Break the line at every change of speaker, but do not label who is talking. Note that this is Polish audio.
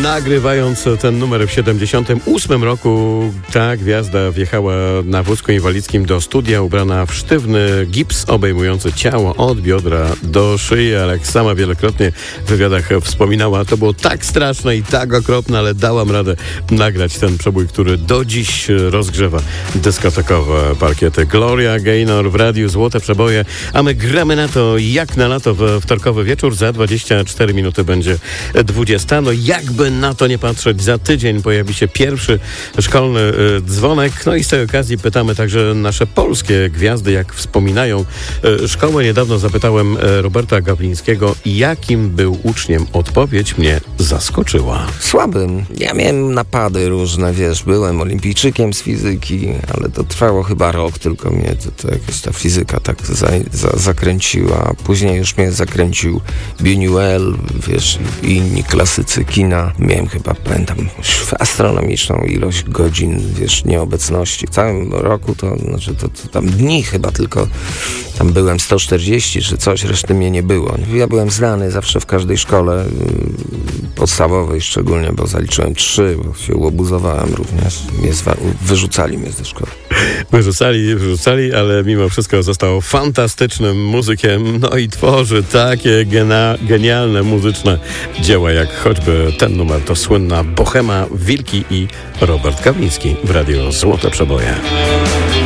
nagrywając ten numer w 78 roku, ta gwiazda wjechała na wózku inwalidzkim do studia ubrana w sztywny gips obejmujący ciało od biodra do szyi, ale jak sama wielokrotnie w wywiadach wspominała, to było tak straszne i tak okropne, ale dałam radę nagrać ten przebój, który do dziś rozgrzewa dyskotekowe parkiety. Gloria Gaynor w radiu Złote Przeboje, a my gramy na to jak na lato w wtorkowy wieczór. Za 24 minuty będzie 20. No jakby na to nie patrzeć, za tydzień pojawi się pierwszy szkolny dzwonek. No i z tej okazji pytamy także nasze polskie gwiazdy, jak wspominają szkołę. Niedawno zapytałem Roberta Gawlińskiego, jakim był uczniem. Odpowiedź mnie zaskoczyła.
Słabym. Ja miałem napady różne, byłem olimpijczykiem z fizyki, ale to trwało chyba rok, tylko mnie to jakoś ta fizyka tak zakręciła. Później już mnie zakręcił Buñuel, i inni klasycy kina. Miałem chyba, pamiętam, astronomiczną ilość godzin, nieobecności. W całym roku to tam dni chyba tylko tam byłem 140 czy coś, reszty mnie nie było. Ja byłem znany zawsze w każdej szkole podstawowej szczególnie, bo zaliczyłem 3, bo się łobuzowałem również. Wyrzucali mnie ze szkoły.
Wyrzucali, ale mimo wszystko został fantastycznym muzykiem, no i tworzy takie genialne muzyczne dzieła, jak choćby ten numer, to słynna Bohema, Wilki i Robert Gawliński w radiu Złote Przeboje.